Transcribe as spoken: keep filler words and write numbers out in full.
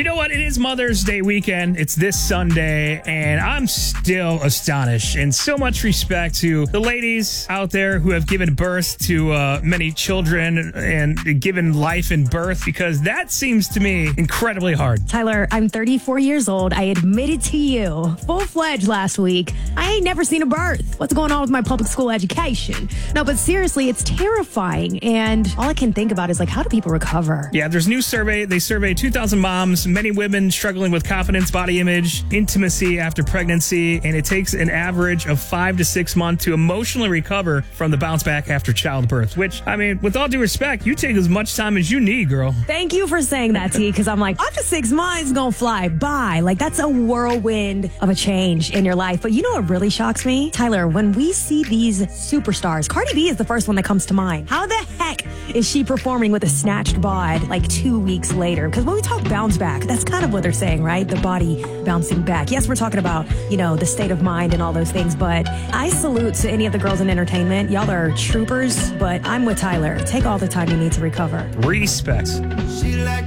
You know what? It is Mother's Day weekend. It's this Sunday, and I'm still astonished. And so much respect to the ladies out there who have given birth to uh, many children and given life and birth, because that seems to me incredibly hard. Tyler, I'm thirty-four years old. I admitted to you, full-fledged last week, I ain't never seen a birth. What's going on with my public school education? No, but seriously, it's terrifying. And all I can think about is, like, how do people recover? Yeah, there's a new survey. They surveyed two thousand moms, many women struggling with confidence, body image, intimacy after pregnancy, and it takes an average of five to six months to emotionally recover from the bounce back after childbirth, which, I mean, with all due respect, you take as much time as you need, girl. Thank you for saying that, T, because I'm like, five to six months gonna fly by. Like, that's a whirlwind of a change in your life. But you know what really shocks me? Tyler, when we see these superstars, Cardi B is the first one that comes to mind. How the heck is she performing with a snatched bod like two weeks later? Because when we talk bounce back, that's kind of what they're saying, right? The body bouncing back. Yes, we're talking about, you know, the state of mind and all those things, but I salute to any of the girls in entertainment. Y'all are troopers, but I'm with Tyler. Take all the time you need to recover. Respect.